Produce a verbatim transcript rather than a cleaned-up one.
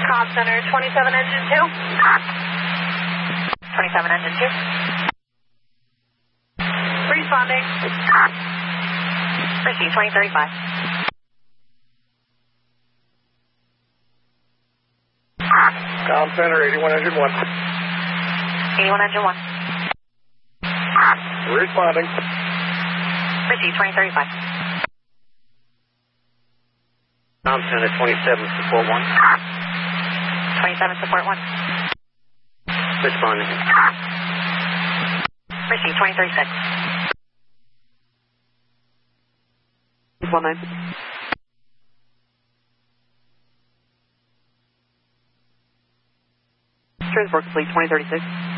Comm Center, twenty-seven engine two. twenty-seven engine two. Responding. Receive twenty thirty-five. Comm Center, eighty-one engine one. eighty-one engine one. Responding. Receive twenty thirty-five. Comm Center, twenty-seven, support one. twenty-seven, support one. Responding. Receive twenty thirty-six. one nine. Transport complete, twenty thirty-six.